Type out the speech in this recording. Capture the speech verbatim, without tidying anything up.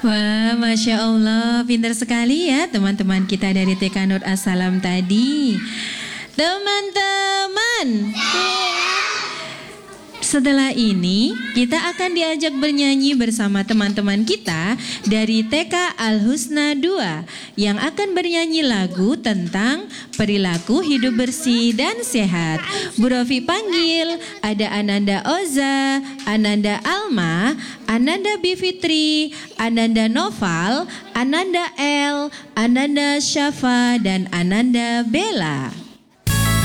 Wah, Masya Allah, pintar sekali ya teman-teman kita dari T K Nur As-Salam tadi. Teman-teman, setelah ini kita akan diajak bernyanyi bersama teman-teman kita dari T K Al-Husna dua yang akan bernyanyi lagu tentang perilaku hidup bersih dan sehat. Bu Rofi panggil, ada Ananda Oza, Ananda Alma, Ananda Bivitri, Ananda Noval, Ananda L, Ananda Syafa, dan Ananda Bella.